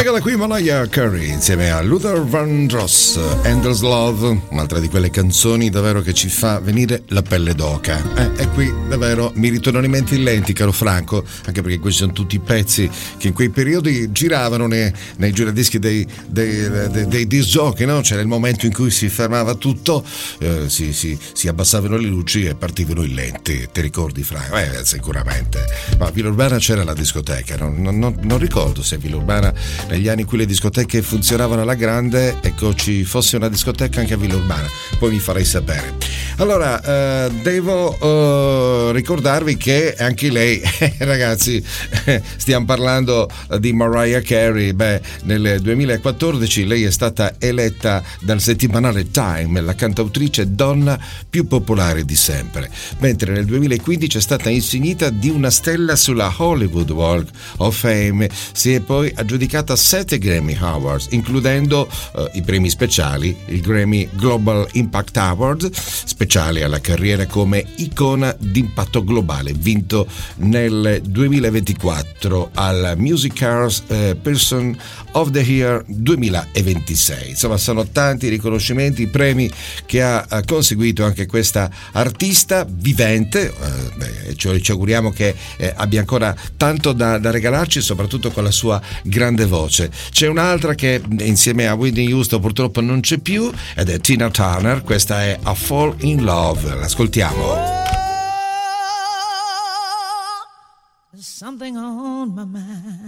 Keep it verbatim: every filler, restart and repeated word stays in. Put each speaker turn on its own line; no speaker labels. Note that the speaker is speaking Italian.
Eccola qui Mariah Carey insieme a Luther Vandross, Endless Love, un'altra di quelle canzoni davvero che ci fa venire la pelle d'oca. Eh, e qui davvero mi ritornano i menti lenti, caro Franco, anche perché questi sono tutti pezzi che in quei periodi giravano nei, nei giradischi dei, dei, dei, dei disc jockey, no? C'era il momento in cui si fermava tutto, eh, si, si, si abbassavano le luci e partivano i lenti. Ti ricordi, Franco? Eh, sicuramente. Ma a Villa Urbana c'era la discoteca, non, non, non ricordo se a Villa Urbana negli anni in cui le discoteche funzionavano alla grande, ecco, ci fosse una discoteca anche a Villa Urbana, poi mi farei sapere. Allora, eh, devo eh, ricordarvi che anche lei, ragazzi, stiamo parlando di Mariah Carey. Beh, nel duemilaquattordici lei è stata eletta dal settimanale Time la cantautrice donna più popolare di sempre, mentre nel duemilaquindici è stata insignita di una stella sulla Hollywood Walk of Fame. Si è poi aggiudicata sette Grammy Awards, includendo uh, i premi speciali, il Grammy Global Impact Award, speciale alla carriera come icona d'impatto globale, vinto nel duemilaventiquattro al Music Cars uh, Person of the Year duemilaventisei. Insomma, sono tanti riconoscimenti, premi che ha, ha conseguito anche questa artista vivente. Uh, beh, ci, ci auguriamo che eh, abbia ancora tanto da, da regalarci, soprattutto con la sua grande voce. C'è un'altra che insieme a Whitney Houston purtroppo non c'è più, ed è Tina Turner. Questa è A Fall in Love, l'ascoltiamo.
Oh, there's something on my mind.